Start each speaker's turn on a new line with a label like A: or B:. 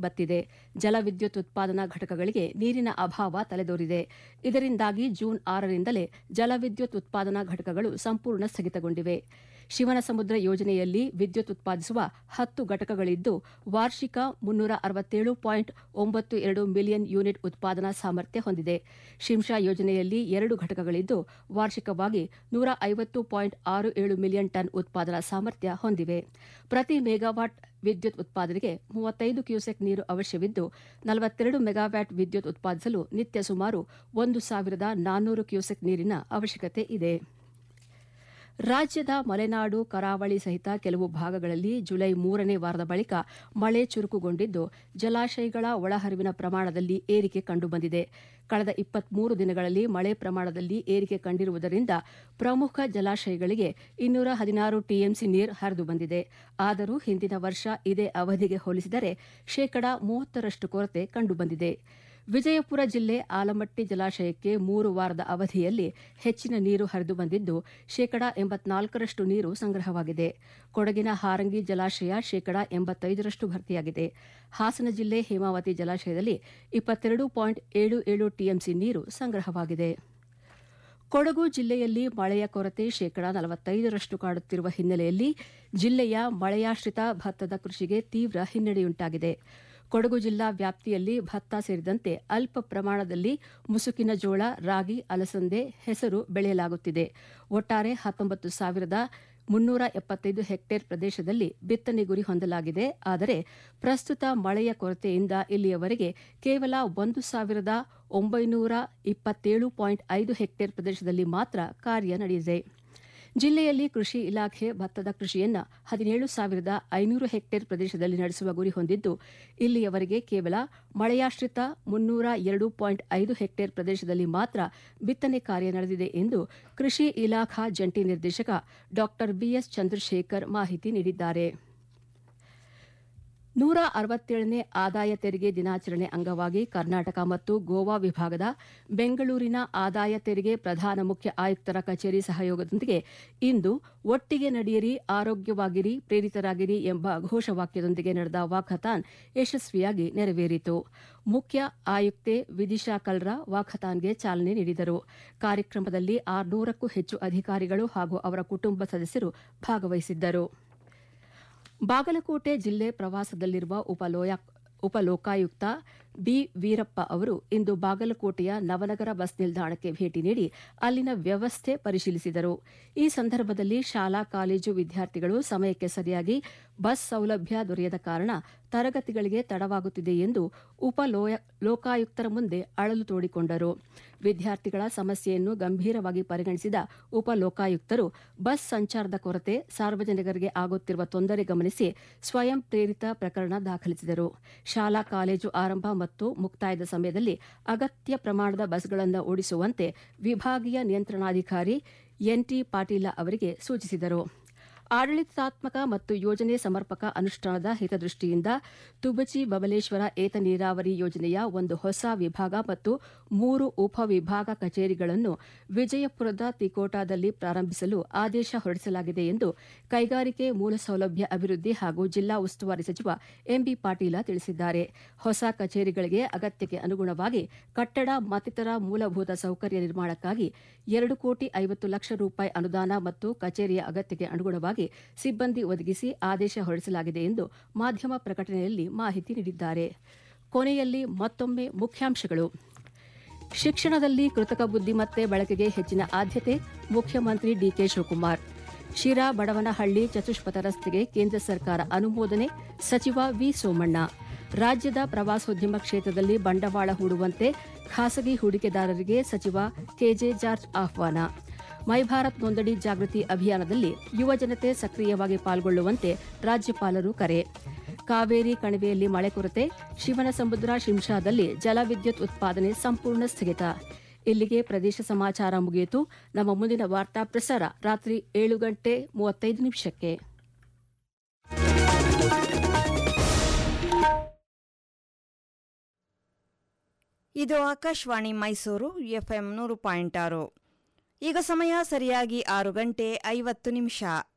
A: ಬತ್ತಿದೆ. ಜಲವಿದ್ಯುತ್ ಉತ್ಪಾದನಾ ಘಟಕಗಳಿಗೆ ನೀರಿನ ಅಭಾವ ತಲೆದೋರಿದೆ. ಇದರಿಂದಾಗಿ ಜೂನ್ 6ರಿಂದಲೇ ಜಲವಿದ್ಯುತ್ ಉತ್ಪಾದನಾ ಘಟಕಗಳು ಸಂಪೂರ್ಣ ಸ್ಥಗಿತಗೊಂಡಿವೆ. ಶಿವನಸಮುದ್ರ ಯೋಜನೆಯಲ್ಲಿ ವಿದ್ಯುತ್ ಉತ್ಪಾದಿಸುವ 10 ಘಟಕಗಳಿದ್ದು ವಾರ್ಷಿಕ 367.92 ಮಿಲಿಯನ್ ಯೂನಿಟ್ ಉತ್ಪಾದನಾ ಸಾಮರ್ಥ್ಯ ಹೊಂದಿದೆ. ಶಿಂಷಾ ಯೋಜನೆಯಲ್ಲಿ 2 ಘಟಕಗಳಿದ್ದು ವಾರ್ಷಿಕವಾಗಿ 150.67 ಮಿಲಿಯನ್ ಟನ್ ಉತ್ಪಾದನಾ ಸಾಮರ್ಥ್ಯ ಹೊಂದಿವೆ. ಪ್ರತಿ ಮೆಗಾವಾಟ್ ವಿದ್ಯುತ್ ಉತ್ಪಾದನೆಗೆ 35 ಕ್ಯೂಸೆಕ್ ನೀರು ಅವಶ್ಯವಿದ್ದು 42 ಮೆಗಾವ್ಯಾಟ್ ವಿದ್ಯುತ್ ಉತ್ಪಾದಿಸಲು ನಿತ್ಯ ಸುಮಾರು 1,400 ಕ್ಯೂಸೆಕ್ ನೀರಿನ ಅವಶ್ಯಕತೆ ಇದೆ. ರಾಜ್ಯದ ಮಲೆನಾಡು, ಕರಾವಳಿ ಸಹಿತ ಕೆಲವು ಭಾಗಗಳಲ್ಲಿ ಜುಲೈ 3ನೇ ವಾರದ ಬಳಿಕ ಮಳೆ ಚುರುಕುಗೊಂಡಿದ್ದು ಜಲಾಶಯಗಳ ಒಳಹರಿವಿನ ಪ್ರಮಾಣದಲ್ಲಿ ಏರಿಕೆ ಕಂಡುಬಂದಿದೆ. ಕಳೆದ 23 ದಿನಗಳಲ್ಲಿ ಮಳೆ ಪ್ರಮಾಣದಲ್ಲಿ ಏರಿಕೆ ಕಂಡಿರುವುದರಿಂದ ಪ್ರಮುಖ ಜಲಾಶಯಗಳಿಗೆ 216 ಟಿಎಂಸಿ ನೀರು ಹರಿದು ಬಂದಿದೆ. ಆದರೂ ಹಿಂದಿನ ವರ್ಷ ಇದೇ ಅವಧಿಗೆ ಹೋಲಿಸಿದರೆ ಶೇಕಡಾ 30ರಷ್ಟು ಕೊರತೆ ಕಂಡುಬಂದಿದೆ. ವಿಜಯಪುರ ಜಿಲ್ಲೆ ಆಲಮಟ್ಟಿ ಜಲಾಶಯಕ್ಕೆ 3 ವಾರದ ಅವಧಿಯಲ್ಲಿ ಹೆಚ್ಚಿನ ನೀರು ಹರಿದು ಬಂದಿದ್ದು ಶೇಕಡಾ 84ರಷ್ಟು ನೀರು ಸಂಗ್ರಹವಾಗಿದೆ. ಕೊಡಗಿನ ಹಾರಂಗಿ ಜಲಾಶಯ ಶೇಕಡಾ 85ರಷ್ಟು ಭರ್ತಿಯಾಗಿದೆ. ಹಾಸನ ಜಿಲ್ಲೆ ಹೇಮಾವತಿ ಜಲಾಶಯದಲ್ಲಿ 22.77 ಟಿಎಂಸಿ ನೀರು ಸಂಗ್ರಹವಾಗಿದೆ. ಕೊಡಗು ಜಿಲ್ಲೆಯಲ್ಲಿ ಮಳೆಯ ಕೊರತೆ ಶೇಕಡಾ 45ರಷ್ಟು ಕಾಡುತ್ತಿರುವ ಹಿನ್ನೆಲೆಯಲ್ಲಿ ಜಿಲ್ಲೆಯ ಮಳೆಯಾಶ್ರಿತ ಭತ್ತದ ಕೃಷಿಗೆ ತೀವ್ರ ಹಿನ್ನಡೆಯುಂಟಾಗಿದೆ. ಕೊಡಗು ಜಿಲ್ಲಾ ವ್ಯಾಪ್ತಿಯಲ್ಲಿ ಭತ್ತ ಸೇರಿದಂತೆ ಅಲ್ಪ ಪ್ರಮಾಣದಲ್ಲಿ ಮುಸುಕಿನ ಜೋಳ, ರಾಗಿ, ಅಲಸಂದೆ, ಹೆಸರು ಬೆಳೆಯಲಾಗುತ್ತಿದೆ. ಒಟ್ಟಾರೆ 19,375 ಹೆಕ್ಟೇರ್ ಪ್ರದೇಶದಲ್ಲಿ ಬಿತ್ತನೆ ಗುರಿ ಹೊಂದಲಾಗಿದೆ. ಆದರೆ ಪ್ರಸ್ತುತ ಮಳೆಯ ಕೊರತೆಯಿಂದ ಇಲ್ಲಿಯವರೆಗೆ ಕೇವಲ 1,927.5 ಹೆಕ್ಟೇರ್ ಪ್ರದೇಶದಲ್ಲಿ ಮಾತ್ರ ಕಾರ್ಯ ನಡೆದಿದೆ. ಜಿಲ್ಲೆಯಲ್ಲಿ ಕೃಷಿ ಇಲಾಖೆ ಭತ್ತದ ಕೃಷಿಯನ್ನು 17,500 ಹೆಕ್ಟೇರ್ ಪ್ರದೇಶದಲ್ಲಿ ನಡೆಸುವ ಗುರಿ ಹೊಂದಿದ್ದು ಇಲ್ಲಿಯವರೆಗೆ ಕೇವಲ ಮಳೆಯಾಶ್ರಿತ 302.5 ಹೆಕ್ಟೇರ್ ಪ್ರದೇಶದಲ್ಲಿ ಮಾತ್ರ ಬಿತ್ತನೆ ಕಾರ್ಯ ನಡೆದಿದೆ ಎಂದು ಕೃಷಿ ಇಲಾಖಾ ಜಂಟಿ ನಿರ್ದೇಶಕ ಡಾ ಬಿಎಸ್ ಚಂದ್ರಶೇಖರ್ ಮಾಹಿತಿ ನೀಡಿದ್ದಾರೆ. 167ನೇ ಆದಾಯ ತೆರಿಗೆ ದಿನಾಚರಣೆ ಅಂಗವಾಗಿ ಕರ್ನಾಟಕ ಮತ್ತು ಗೋವಾ ವಿಭಾಗದ ಬೆಂಗಳೂರಿನ ಆದಾಯ ತೆರಿಗೆ ಪ್ರಧಾನ ಮುಖ್ಯ ಆಯುಕ್ತರ ಕಚೇರಿ ಸಹಯೋಗದೊಂದಿಗೆ ಇಂದು ಒಟ್ಟಿಗೆ ನಡೆಯಿರಿ, ಆರೋಗ್ಯವಾಗಿರಿ, ಪ್ರೇರಿತರಾಗಿರಿ ಎಂಬ ಘೋಷವಾಕ್ಯದೊಂದಿಗೆ ನಡೆದ ವಾಕಥಾನ್ ಯಶಸ್ವಿಯಾಗಿ ನೆರವೇರಿತು. ಮುಖ್ಯ ಆಯುಕ್ತೆ ವಿದಿಶಾ ಕಲ್ರಾ ವಾಕಥಾನ್ಗೆ ಚಾಲನೆ ನೀಡಿದರು. ಕಾರ್ಯಕ್ರಮದಲ್ಲಿ 600ಕ್ಕೂ ಹೆಚ್ಚು ಅಧಿಕಾರಿಗಳು ಹಾಗೂ ಅವರ ಕುಟುಂಬ ಸದಸ್ಯರು ಭಾಗವಹಿಸಿದ್ದರು. ಬಾಗಲಕೋಟೆ ಜಿಲ್ಲೆ ಪ್ರವಾಸದಲ್ಲಿರುವ ಉಪಲೋಕಾಯುಕ್ತ ಬಿ ವೀರಪ್ಪ ಅವರು ಇಂದು ಬಾಗಲಕೋಟೆಯ ನವನಗರ ಬಸ್ ನಿಲ್ದಾಣಕ್ಕೆ ಭೇಟಿ ನೀಡಿ ಅಲ್ಲಿನ ವ್ಯವಸ್ಥೆ ಪರಿಶೀಲಿಸಿದರು. ಈ ಸಂದರ್ಭದಲ್ಲಿ ಶಾಲಾ ಕಾಲೇಜು ವಿದ್ಯಾರ್ಥಿಗಳು ಸಮಯಕ್ಕೆ ಸರಿಯಾಗಿ ಬಸ್ ಸೌಲಭ್ಯ ದೊರೆಯದ ಕಾರಣ ತರಗತಿಗಳಿಗೆ ತಡವಾಗುತ್ತಿದೆ ಎಂದು ಲೋಕಾಯುಕ್ತರ ಮುಂದೆ ಅಳಲು ತೋಡಿಕೊಂಡರು. ವಿದ್ಯಾರ್ಥಿಗಳ ಸಮಸ್ಯೆಯನ್ನು ಗಂಭೀರವಾಗಿ ಪರಿಗಣಿಸಿದ ಉಪಲೋಕಾಯುಕ್ತರು ಬಸ್ ಸಂಚಾರದ ಕೊರತೆ, ಸಾರ್ವಜನಿಕರಿಗೆ ಆಗುತ್ತಿರುವ ತೊಂದರೆ ಗಮನಿಸಿ ಸ್ವಯಂ ಪ್ರೇರಿತ ಪ್ರಕರಣ ದಾಖಲಿಸಿದರು. ಶಾಲಾ ಕಾಲೇಜು ಆರಂಭ ಮತ್ತು ಮುಕ್ತಾಯದ ಸಮಯದಲ್ಲಿ ಅಗತ್ಯ ಪ್ರಮಾಣದ ಬಸ್ಗಳನ್ನು ಓಡಿಸುವಂತೆ ವಿಭಾಗೀಯ ನಿಯಂತ್ರಣಾಧಿಕಾರಿ ಎನ್ಟಿ ಪಾಟೀಲ ಅವರಿಗೆ ಸೂಚಿಸಿದರು. ಆಡಳಿತಾತ್ಮಕ ಮತ್ತು ಯೋಜನೆ ಸಮರ್ಪಕ ಅನುಷ್ಠಾನದ ಹಿತದೃಷ್ಟಿಯಿಂದ ತುಬಚಿ ಬಬಲೇಶ್ವರ ಏತ ನೀರಾವರಿ ಯೋಜನೆಯ ಒಂದು ಹೊಸ ವಿಭಾಗ ಮತ್ತು 3 ಉಪವಿಭಾಗ ಕಚೇರಿಗಳನ್ನು ವಿಜಯಪುರದ ತಿಕೋಟಾದಲ್ಲಿ ಪ್ರಾರಂಭಿಸಲು ಆದೇಶ ಹೊರಡಿಸಲಾಗಿದೆ ಎಂದು ಕೈಗಾರಿಕೆ ಮೂಲಸೌಲಭ್ಯ ಅಭಿವೃದ್ಧಿ ಹಾಗೂ ಜಿಲ್ಲಾ ಉಸ್ತುವಾರಿ ಸಚಿವ ಎಂಬಿ ಪಾಟೀಲ ತಿಳಿಸಿದ್ದಾರೆ. ಹೊಸ ಕಚೇರಿಗಳಿಗೆ ಅಗತ್ಯಕ್ಕೆ ಅನುಗುಣವಾಗಿ ಕಟ್ಟಡ ಮತ್ತಿತರ ಮೂಲಭೂತ ಸೌಕರ್ಯ ನಿರ್ಮಾಣಕ್ಕಾಗಿ 2,50,00,000 ರೂಪಾಯಿ ಅನುದಾನ ಮತ್ತು ಕಚೇರಿಯ ಅಗತ್ಯಕ್ಕೆ ಅನುಗುಣವಾಗಿ ಸಿಬ್ಬಂದಿ ಒದಗಿಸಿ ಆದೇಶ ಹೊರಡಿಸಲಾಗಿದೆ ಎಂದು ಮಾಧ್ಯಮ ಪ್ರಕಟಣೆಯಲ್ಲಿ ಮಾಹಿತಿ ನೀಡಿದ್ದಾರೆ. ಕೊನೆಯಲ್ಲಿ ಮತ್ತೊಮ್ಮೆ ಮುಖ್ಯಾಂಶಗಳು. ಶಿಕ್ಷಣದಲ್ಲಿ ಕೃತಕ ಬುದ್ದಿಮತ್ತೆ ಬಳಕೆಗೆ ಹೆಚ್ಚಿನ ಆದ್ಯತೆ, ಮುಖ್ಯಮಂತ್ರಿ ಡಿಕೆ ಶಿವಕುಮಾರ್. ಶಿರಾ ಬಡವನಹಳ್ಳಿ ಚತುಷ್ಪಥ ರಸ್ತೆಗೆ ಕೇಂದ್ರ ಸರ್ಕಾರ ಅನುಮೋದನೆ, ಸಚಿವ ವಿ ಸೋಮಣ್ಣ. ರಾಜ್ಯದ ಪ್ರವಾಸೋದ್ಯಮ ಕ್ಷೇತ್ರದಲ್ಲಿ ಬಂಡವಾಳ ಹೂಡುವಂತೆ ಖಾಸಗಿ ಹೂಡಿಕೆದಾರರಿಗೆ ಸಚಿವ ಕೆಜೆ ಜಾರ್ಜ್ ಆಹ್ವಾನ. ಮೈ ಭಾರತ್ ನೋಂದಣಿ ಜಾಗೃತಿ ಅಭಿಯಾನದಲ್ಲಿ ಯುವಜನತೆ ಸಕ್ರಿಯವಾಗಿ ಪಾಲ್ಗೊಳ್ಳುವಂತೆ ರಾಜ್ಯಪಾಲರು ಕರೆ. ಕಾವೇರಿ ಕಣಿವೆಯಲ್ಲಿ ಮಳೆ ಕೊರತೆ, ಶಿವನಸಮುದ್ರ ಶಿಂಷಾದಲ್ಲಿ ಜಲವಿದ್ಯುತ್ ಉತ್ಪಾದನೆ ಸಂಪೂರ್ಣ ಸ್ಥಗಿತ. ಇಲ್ಲಿಗೆ ಪ್ರದೇಶ ಸಮಾಚಾರ ಮುಗಿಯಿತು. ನಮ್ಮ ಮುಂದಿನ ವಾರ್ತಾ ಪ್ರಸಾರ ರಾತ್ರಿ 7:35.
B: ಇದು ಆಕಾಶವಾಣಿ ಮೈಸೂರು ಎಫ್ಎಂ 100.6. ಈಗ ಸಮಯ ಸರಿಯಾಗಿ 6:50.